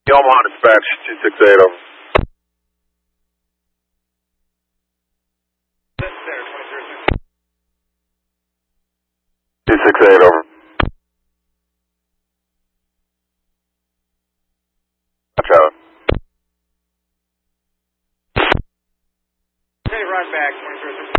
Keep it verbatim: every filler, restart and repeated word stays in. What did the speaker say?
Omaha Dispatch, two six eight, over. two six eight, over. Watch out. Okay, run back, twenty-three.